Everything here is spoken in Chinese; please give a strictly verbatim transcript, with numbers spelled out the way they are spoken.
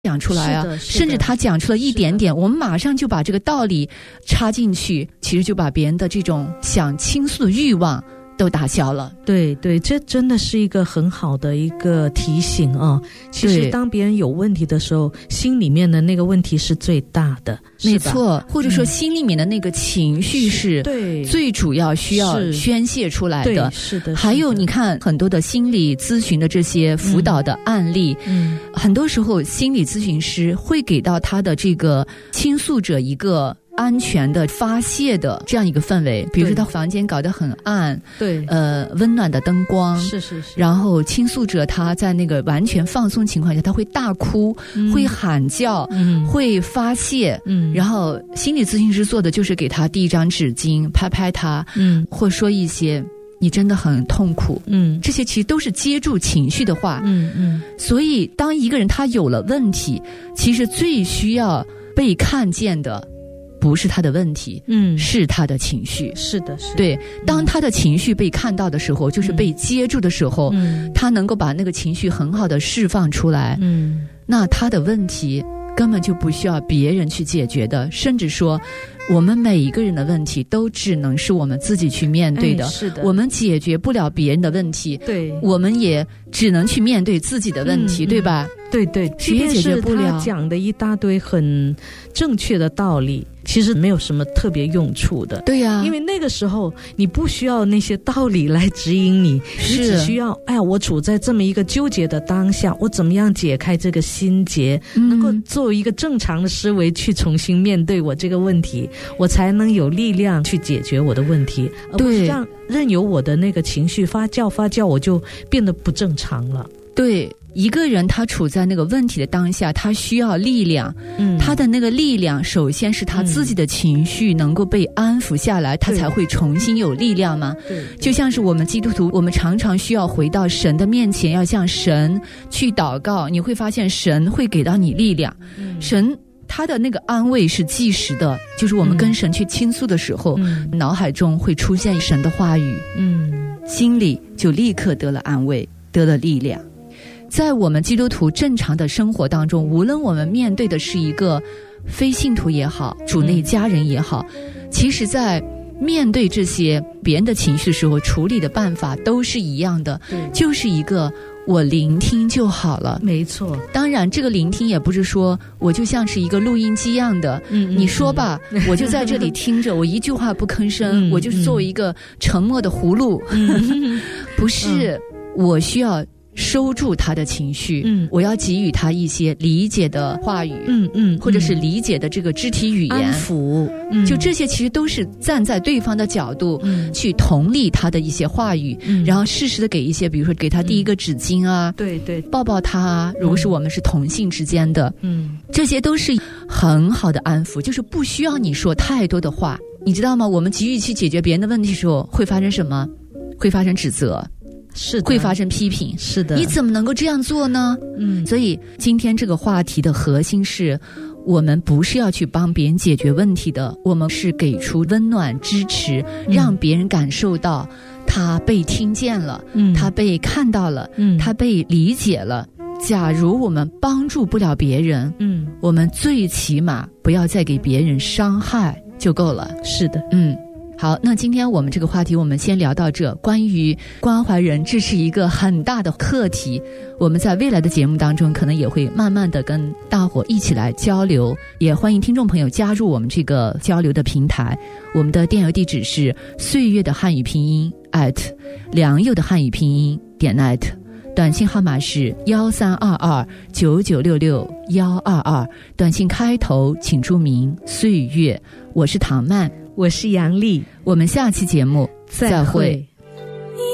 讲出来啊，甚至他讲出了一点点，我们马上就把这个道理插进去，其实就把别人的这种想倾诉的欲望都打消了。 对对，这真的是一个很好的一个提醒啊！其实当别人有问题的时候，心里面的那个问题是最大的， 没错，或者说心里面的那个情绪是最主要需要宣泄出来的。 是的， 还有你看很多的心理咨询的这些辅导的案例，嗯，很多时候心理咨询师会给到他的这个倾诉者一个安全的发泄的这样一个氛围，比如说他房间搞得很暗， 对， 呃，温暖的灯光， 是是是， 然后倾诉者他在那个完全放松情况下，他会大哭，嗯、会喊叫，嗯、会发泄，嗯，然后心理咨询师做的就是给他递一张纸巾，拍拍他，嗯，或说一些你真的很痛苦，嗯，这些其实都是接住情绪的话，嗯嗯，所以当一个人他有了问题，其实最需要被看见的不是他的问题，嗯，是他的情绪。 是的，是的。 对，当他的情绪被看到的时候，嗯、就是被接住的时候，嗯，他能够把那个情绪很好的释放出来，嗯，那他的问题根本就不需要别人去解决的，甚至说我们每一个人的问题都只能是我们自己去面对的，哎、是的，我们解决不了别人的问题，对，我们也只能去面对自己的问题，嗯、对吧？ 对对， 谁也解决不了。 他讲的一大堆很正确的道理，其实没有什么特别用处的。 对呀、啊， 因为那个时候你不需要那些道理来指引你，你只需要哎呀，我处在这么一个纠结的当下，我怎么样解开这个心结，嗯、能够作为一个正常的思维去重新面对我这个问题，我才能有力量去解决我的问题，而不是让任由我的那个情绪发酵发酵，我就变得不正常了。 对。一个人他处在那个问题的当下，他需要力量，嗯，他的那个力量首先是他自己的情绪能够被安抚下来，嗯、他才会重新有力量嘛。对，就像是我们基督徒，我们常常需要回到神的面前，要向神去祷告，你会发现神会给到你力量，嗯、神他的那个安慰是即时的，就是我们跟神去倾诉的时候，嗯、脑海中会出现神的话语，嗯，心里就立刻得了安慰，得了力量。在我们基督徒正常的生活当中，无论我们面对的是一个非信徒也好，主内家人也好，其实在面对这些别人的情绪的时候，处理的办法都是一样的，就是一个我聆听就好了。 没错， 当然这个聆听也不是说我就像是一个录音机一样的，嗯嗯，你说吧，我就在这里听着，我一句话不吭声，嗯、我就是作为一个沉默的葫芦，嗯、不是，嗯、我需要收住他的情绪，嗯，我要给予他一些理解的话语，嗯嗯，或者是理解的这个肢体语言， 安抚， 嗯，就这些其实都是站在对方的角度，嗯，去同理他的一些话语，嗯，然后适时的给一些，比如说给他递一个纸巾啊， 嗯、对对， 抱抱他啊，如果是我们是同性之间的，嗯，这些都是很好的安抚，就是不需要你说太多的话，你知道吗？我们急于去解决别人的问题的时候，会发生什么？会发生指责。 是的， 会发生批评， 是的， 你怎么能够这样做呢？嗯，所以今天这个话题的核心是，我们不是要去帮别人解决问题的，我们是给出温暖支持，嗯、让别人感受到他被听见了，嗯，他被看到了，嗯，他被理解了。假如我们帮助不了别人，嗯，我们最起码不要再给别人伤害就够了。 是的， 嗯。好，那今天我们这个话题我们先聊到这。关于关怀人，这是一个很大的课题，我们在未来的节目当中可能也会慢慢的跟大伙一起来交流，也欢迎听众朋友加入我们这个交流的平台。我们的电邮地址是岁月的汉语拼音 at 良友的汉语拼音点 net， 短信号码是幺三二二九九六六幺二二，短信开头请注明岁月。我是唐曼， 我是杨丽， 我们下期节目再会。